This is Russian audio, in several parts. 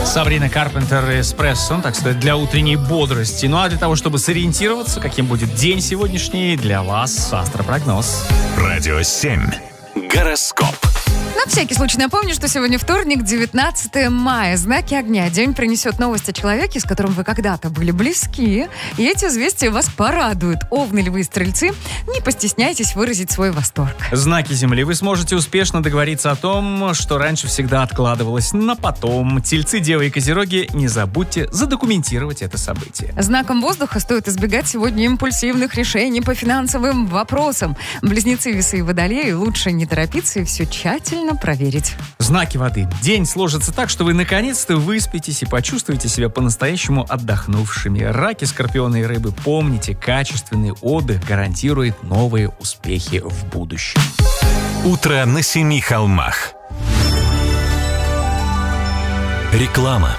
Сабрина Карпентер, «Эспрессо», так сказать, для утренней бодрости. Ну а для того, чтобы сориентироваться, каким будет день сегодняшний, для вас астропрогноз. Радио 7. Гороскоп. На всякий случай напомню, что сегодня вторник, 19 мая. Знаки огня. День принесет новость о человеке, с которым вы когда-то были близки. И эти известия вас порадуют. Овны, львы и стрельцы, не постесняйтесь выразить свой восторг. Знаки Земли. Вы сможете успешно договориться о том, что раньше всегда откладывалось на потом. Тельцы, девы и козероги, не забудьте задокументировать это событие. Знаком воздуха стоит избегать сегодня импульсивных решений по финансовым вопросам. Близнецы, весы и водолеи, лучше не торопиться и все тщательно проверить. Знаки воды. День сложится так, что вы наконец-то выспитесь и почувствуете себя по-настоящему отдохнувшими. Раки, скорпионы и рыбы, помните, качественный отдых гарантирует новые успехи в будущем. Утро на 7 холмах. Реклама.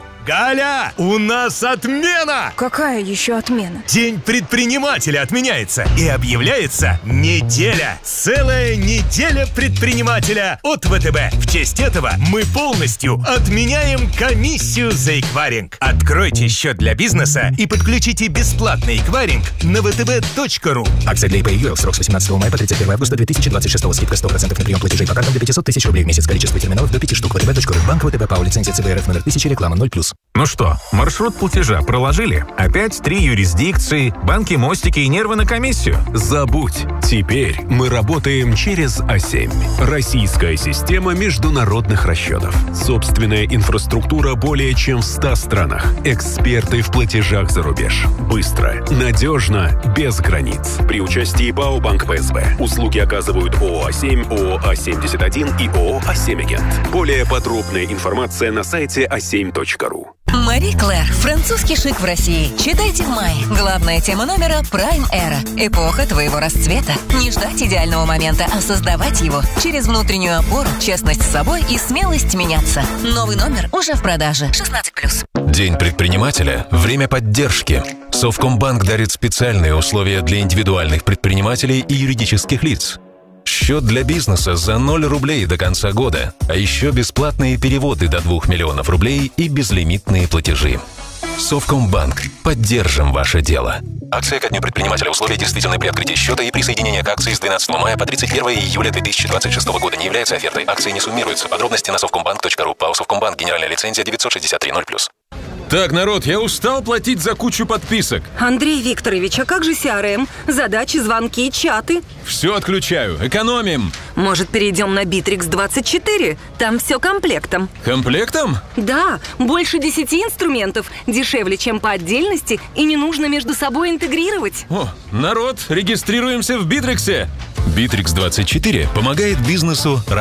Галя, у нас отмена! Какая еще отмена? День предпринимателя отменяется и объявляется неделя. Целая неделя предпринимателя от ВТБ. В честь этого мы полностью отменяем комиссию за эквайринг. Откройте счет для бизнеса и подключите бесплатный эквайринг на vtb.ru. Акция для ИП ЮР. Срок с 18 мая по 31 августа 2026. Скидка 100% на прием платежей по картам до 500 тысяч рублей в месяц. Количество терминалов до 5 штук. vtb.ru. Банк ВТБ ПАО. Лицензия ЦБРФ номер 1000. Реклама 0+. Ну что, маршрут платежа проложили? Опять 3 юрисдикции, банки, мостики и нервы на комиссию? Забудь! Теперь мы работаем через А7. Российская система международных расчетов. Собственная инфраструктура более чем в 100 странах. Эксперты в платежах за рубеж. Быстро, надежно, без границ. При участии ПАО «Банк ПСБ». Услуги оказывают ООО А7, ООО А71 и ООО А7 Агент. Более подробная информация на сайте a7.ru. Мари Клэр. Французский шик в России. Читайте в мае. Главная тема номера Prime Era. Эпоха твоего расцвета. Не ждать идеального момента, а создавать его. Через внутреннюю опору, честность с собой и смелость меняться. Новый номер уже в продаже. 16+. День предпринимателя – время поддержки. Совкомбанк дарит специальные условия для индивидуальных предпринимателей и юридических лиц. Счет для бизнеса за 0 рублей до конца года, а еще бесплатные переводы до 2 миллионов рублей и безлимитные платежи. Совкомбанк. Поддержим ваше дело. Акция ко дню предпринимателя. Условия действительны при открытии счета и присоединение к акции с 12 мая по 31 июля 2026 года не является офертой. Акции не суммируются. Подробности на совкомбанк.ру. ПАО «Совкомбанк». Генеральная лицензия 963-0+. Так, народ, я устал платить за кучу подписок. Андрей Викторович, а как же CRM? Задачи, звонки, чаты? Все отключаю. Экономим. Может, перейдем на Bittrex24? Там все комплектом. Комплектом? Да, больше 10 инструментов. Дешевле, чем по отдельности, и не нужно между собой интегрировать. О, народ, регистрируемся в Bittrex. Bittrex24 помогает бизнесу